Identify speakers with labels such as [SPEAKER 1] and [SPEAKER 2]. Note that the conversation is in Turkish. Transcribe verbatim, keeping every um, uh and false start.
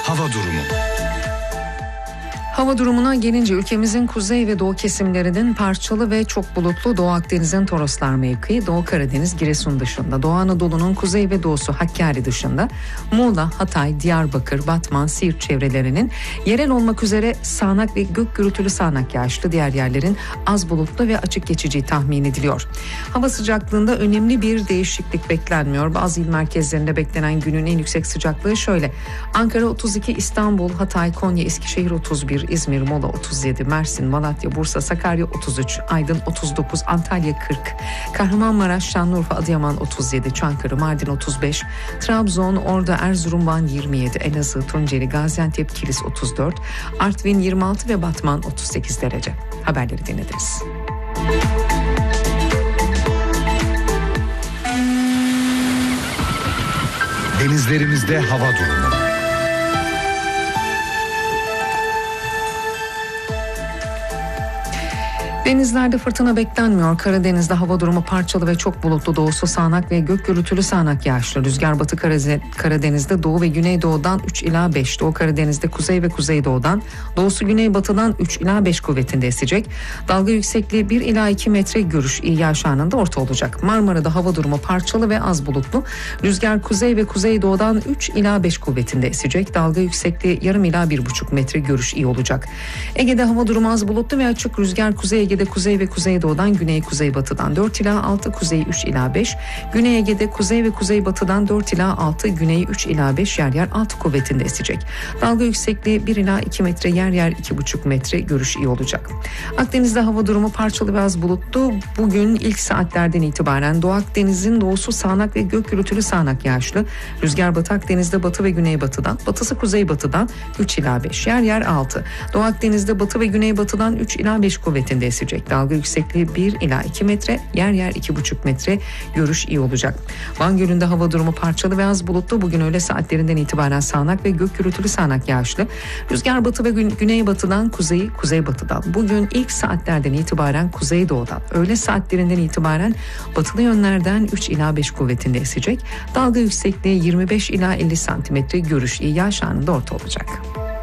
[SPEAKER 1] hava durumu.
[SPEAKER 2] Hava durumuna gelince ülkemizin kuzey ve doğu kesimlerinin parçalı ve çok bulutlu, Doğu Akdeniz'in Toroslar mevkii, Doğu Karadeniz, Giresun dışında, Doğu Anadolu'nun kuzey ve doğusu Hakkari dışında, Muğla, Hatay, Diyarbakır, Batman, Siirt çevrelerinin yerel olmak üzere sağanak ve gök gürültülü sağanak yağışlı, diğer yerlerin az bulutlu ve açık geçeceği tahmin ediliyor. Hava sıcaklığında önemli bir değişiklik beklenmiyor. Bazı il merkezlerinde beklenen günün en yüksek sıcaklığı şöyle: Ankara otuz iki, İstanbul, Hatay, Konya, Eskişehir otuz bir, İzmir, Muğla otuz yedi, Mersin, Malatya, Bursa, Sakarya otuz üç, Aydın otuz dokuz, Antalya kırk, Kahramanmaraş, Şanlıurfa, Adıyaman otuz yedi, Çankırı, Mardin otuz beş, Trabzon, Ordu, Erzurum, Van yirmi yedi, Elazığ, Tunceli, Gaziantep, Kilis otuz dört, Artvin yirmi altı ve Batman otuz sekiz derece. Haberleri dinlediniz.
[SPEAKER 1] Denizlerimizde hava durumu.
[SPEAKER 2] Denizlerde fırtına beklenmiyor. Karadeniz'de hava durumu parçalı ve çok bulutlu, doğusu sağanak ve gök gürültülü sağanak yağışlı. Rüzgar batı Karadeniz'de doğu ve güneydoğudan üç ila beş, Doğu Karadeniz'de kuzey ve kuzeydoğudan, doğusu güneybatıdan üç ila beş kuvvetinde esecek. Dalga yüksekliği bir ila iki metre, görüş iyi yağış anında orta olacak. Marmara'da hava durumu parçalı ve az bulutlu. Rüzgar kuzey ve kuzeydoğudan üç ila beş kuvvetinde esecek. Dalga yüksekliği yarım ila bir buçuk metre, görüş iyi olacak. Ege'de hava durumu az bulutlu ve açık. Rüzgar kuzey Ege'de kuzey ve kuzeydoğudan, güney kuzeybatıdan dört ila altı, kuzey üç ila beş. Güney Ege'de kuzey ve kuzeybatıdan dört ila altı, güney üç ila beş, yer yer altı kuvvetinde esecek. Dalga yüksekliği bir ila iki metre, yer yer iki buçuk metre, görüş iyi olacak. Akdeniz'de hava durumu parçalı ve az bulutlu. Bugün ilk saatlerden itibaren Doğu Akdeniz'in doğusu sağanak ve gök gürültülü sağanak yağışlı. Rüzgar Batı Akdeniz'de batı ve güneybatıdan, batısı kuzeybatıdan üç ila beş, yer yer altı. Doğu Akdeniz'de batı ve güneybatıdan üç ila beş kuvvetinde esecek. Dalga yüksekliği bir ila iki metre, yer yer iki buçuk metre, görüş iyi olacak. Van Gölü'nde hava durumu parçalı ve az bulutlu. Bugün öğle saatlerinden itibaren sağanak ve gök gürültülü sağanak yağışlı. Rüzgar batı ve gün, güneybatıdan, kuzeyi kuzeybatıdan. Bugün ilk saatlerden itibaren kuzeydoğudan, öğle saatlerinden itibaren batılı yönlerden üç ila beş kuvvetinde esecek. Dalga yüksekliği yirmi beş ila elli santimetre, görüş iyi yağış anında orta olacak.